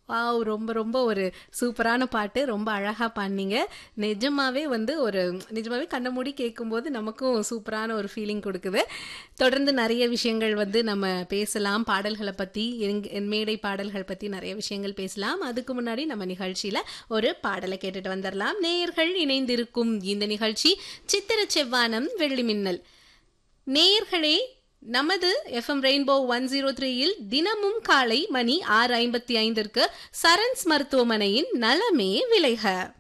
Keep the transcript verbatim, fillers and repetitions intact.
Wow! ரொம்ப ரொம்ப ஒரு சூப்பரான பாட்டு. ரொம்ப அழகா பாடுனீங்க. நிஜமாவே வந்து ஒரு நிஜமாவே கண்ண மூடி கேட்கும்போது நமக்கும் சூப்பரான ஒரு ஃபீலிங் குடுக்குது. தொடர்ந்து நெறைய விஷயங்கள் வந்து நம்ம பேசலாம். பாடல்கள பத்தி, எங் என் மேடை பாடல்கள் பத்தி நெறைய விஷயங்கள் பேசலாம். அதுக்கு முன்னாடி நம்ம நிகழ்ச்சியில ஒரு பாடல கேட்டுட்டு வந்துரலாம். நேயர்கள் இணைந்திருக்கும் இந்த நிகழ்ச்சி சித்திர செவ்வானம் வெள்ளி மின்னல். நேயர்களே, நமது எஃப்எம் ரெயின்போ நூற்று மூன்றில் தினமும் காலை மணி ஆறு ஐம்பத்தி ஐந்திற்கு சரண்ஸ் மருத்துவமனையின் நலமே விளைக.